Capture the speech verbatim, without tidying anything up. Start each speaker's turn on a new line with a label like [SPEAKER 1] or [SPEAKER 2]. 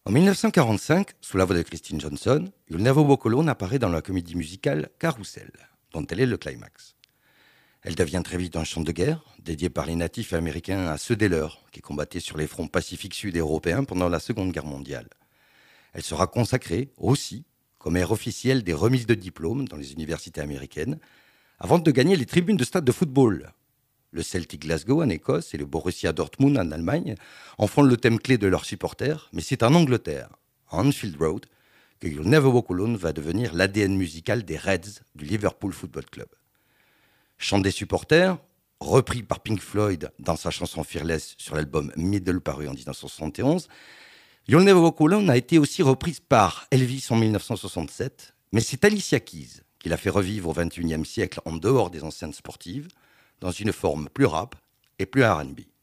[SPEAKER 1] En mille neuf cent quarante-cinq, sous la voix de Christine Johnson, You'll Never Walk Alone apparaît dans la comédie musicale Carousel, dont elle est le climax. Elle devient très vite un chant de guerre, dédié par les natifs américains à ceux des leurs, qui combattaient sur les fronts pacifiques sud européens pendant la Seconde Guerre mondiale. Elle sera consacrée aussi comme air officiel des remises de diplômes dans les universités américaines, avant de gagner les tribunes de stades de football. Le Celtic Glasgow en Écosse et le Borussia Dortmund en Allemagne en font le thème clé de leurs supporters, mais c'est en Angleterre, à Anfield Road, que You'll Never Walk Alone va devenir l'A D N musical des Reds du Liverpool Football Club. Chant des supporters, repris par Pink Floyd dans sa chanson Fearless sur l'album Middle paru en dix-neuf cent soixante et onze, You'll Never Walk Alone a été aussi reprise par Elvis en mille neuf cent soixante-sept, mais c'est Alicia Keys qui l'a fait revivre au vingt et unième siècle en dehors des enceintes sportives, dans une forme plus rap et plus R and B.